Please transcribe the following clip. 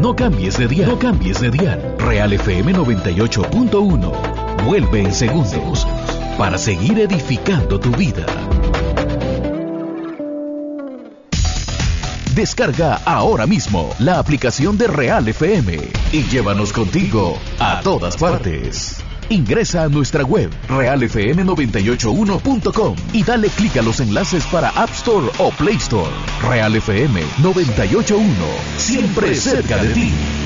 No cambies de dial. No cambies de dial. Real FM 98.1. Vuelve en segundos para seguir edificando tu vida. Descarga ahora mismo la aplicación de Real FM y llévanos contigo a todas partes. Ingresa a nuestra web realfm981.com y dale clic a los enlaces para App Store o Play Store. Real FM 981, siempre cerca de ti.